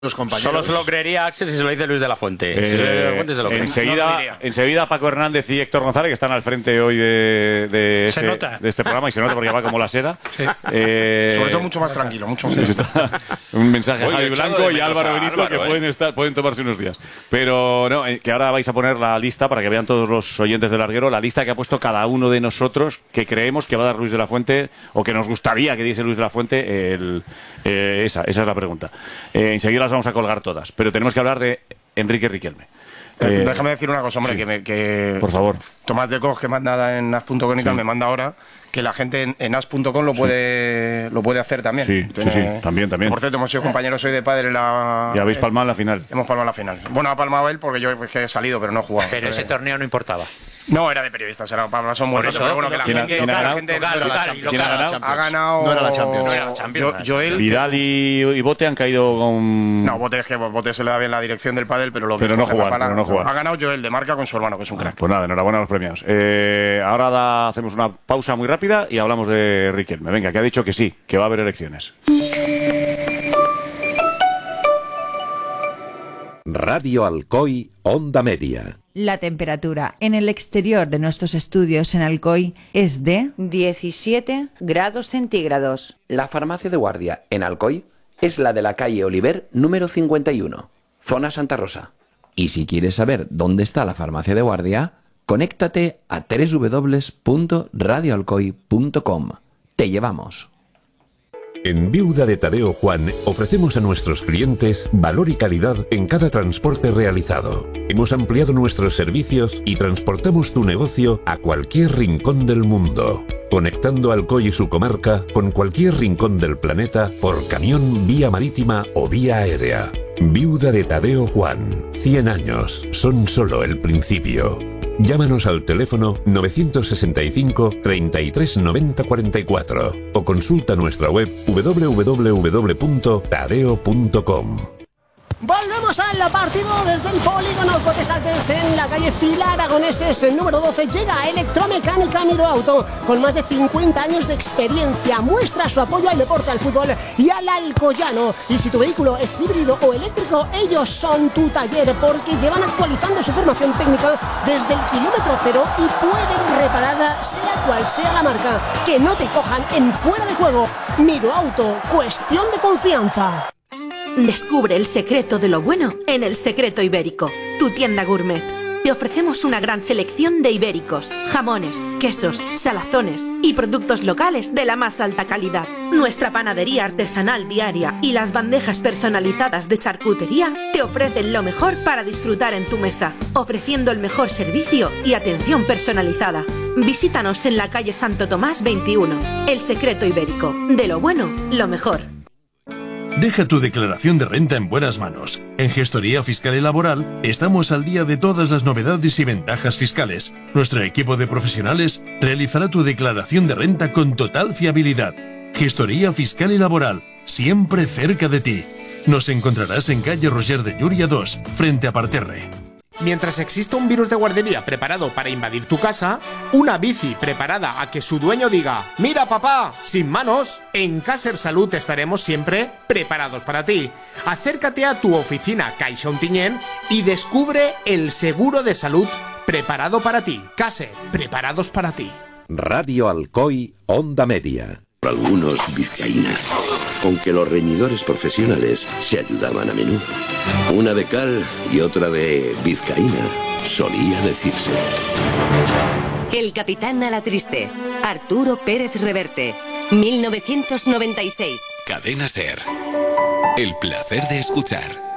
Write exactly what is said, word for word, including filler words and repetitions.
los compañeros. Solo se lo creería Axel si se lo dice Luis de la Fuente. Eh, si se lo dice Luis de la Fuente se lo cree. enseguida, no enseguida Paco Hernández y Héctor González, que están al frente hoy de, de, este, de este programa, y se nota porque va como la seda. Sí. Eh, Sobre todo mucho más tranquilo, mucho más tranquilo. Un mensaje a Oye, Javi Blanco y Álvaro a Benito Álvaro, que ¿eh? pueden, estar, pueden tomarse unos días. Pero no, eh, que ahora vais a poner la lista para que vean todos los oyentes del Larguero, la lista que ha puesto cada uno de nosotros que creemos que va a dar Luis de la Fuente o que nos gustaría que diese Luis de la Fuente. El, eh, esa, esa es la pregunta. Eh, enseguida las vamos a colgar todas, pero tenemos que hablar de Enrique Riquelme. Eh, Déjame decir una cosa, hombre, sí. que, me, que por favor. Tomás de Cos, que manda en as punto com y tal, sí. me manda ahora que la gente en, en as punto com lo puede sí. lo puede hacer también. Sí, Tiene, sí, sí, también, también. Por cierto, hemos sido compañeros hoy de padre en la... Y habéis palmado en la final. Hemos palmado en la final. Bueno, ha palmado él porque yo pues, que he salido, pero no he jugado. Pero ese torneo no importaba. No, era de periodistas, era para son muertos, pero bueno, que la ¿Quién gente... ¿quién ha ganado? Gente, Local, no local, era ¿quién la ha ganado? Ha ganado... No era la Champions. No era la Champions. Yo, Joel... Vidal y, y Bote han caído con... No, Bote es que Bote se le da bien la dirección del pádel, pero lo pero no jugar, pero no jugar. Ha ganado Joel de Marca con su hermano, que es un crack. Pues nada, enhorabuena a los premiados. Eh, ahora da, hacemos una pausa muy rápida y hablamos de Riquelme. Venga, que ha dicho que sí, que va a haber elecciones. Radio Alcoy, Onda Media. La temperatura en el exterior de nuestros estudios en Alcoy es de diecisiete grados centígrados. La farmacia de guardia en Alcoy es la de la calle Oliver número cincuenta y uno, zona Santa Rosa. Y si quieres saber dónde está la farmacia de guardia, conéctate a doble u doble u doble u punto radio alcoy punto com. Te llevamos. En Viuda de Tadeo Juan ofrecemos a nuestros clientes valor y calidad en cada transporte realizado. Hemos ampliado nuestros servicios y transportamos tu negocio a cualquier rincón del mundo, conectando Alcoy y su comarca con cualquier rincón del planeta por camión, vía marítima o vía aérea. Viuda de Tadeo Juan. cien años son solo el principio. Llámanos al teléfono novecientos sesenta y cinco, treinta y tres, noventa, cuarenta y cuatro o consulta nuestra web doble u doble u doble u punto tadeo punto com. Volvemos al partido desde el polígono Cotesaltes en la calle Pilar Aragoneses, el número doce. Llega Electromecánica Miro Auto, con más de cincuenta años de experiencia. Muestra su apoyo al deporte, al fútbol y al alcoyano. Y si tu vehículo es híbrido o eléctrico, ellos son tu taller, porque llevan actualizando su formación técnica desde el kilómetro cero y pueden repararla sea cual sea la marca. Que no te cojan en fuera de juego. Miro Auto, cuestión de confianza. Descubre el secreto de lo bueno en El Secreto Ibérico, tu tienda gourmet. Te ofrecemos una gran selección de ibéricos, jamones, quesos, salazones y productos locales de la más alta calidad. Nuestra panadería artesanal diaria y las bandejas personalizadas de charcutería te ofrecen lo mejor para disfrutar en tu mesa, ofreciendo el mejor servicio y atención personalizada. Visítanos en la calle Santo Tomás veintiuno. El Secreto Ibérico, de lo bueno, lo mejor. Deja tu declaración de renta en buenas manos. En Gestoría Fiscal y Laboral estamos al día de todas las novedades y ventajas fiscales. Nuestro equipo de profesionales realizará tu declaración de renta con total fiabilidad. Gestoría Fiscal y Laboral, siempre cerca de ti. Nos encontrarás en calle Roger de Llúria dos, frente a Parterre. Mientras exista un virus de guardería preparado para invadir tu casa, una bici preparada a que su dueño diga «Mira papá, sin manos», en Caser Salud estaremos siempre preparados para ti. Acércate a tu oficina Caixa Ontinyent y descubre el seguro de salud preparado para ti. Caser, preparados para ti. Radio Alcoy, Onda Media. Algunos vizcaínas, aunque los reñidores profesionales se ayudaban a menudo. Una de cal y otra de vizcaína, solía decirse. El capitán a la triste, Arturo Pérez Reverte, mil novecientos noventa y seis. Cadena SER. El placer de escuchar.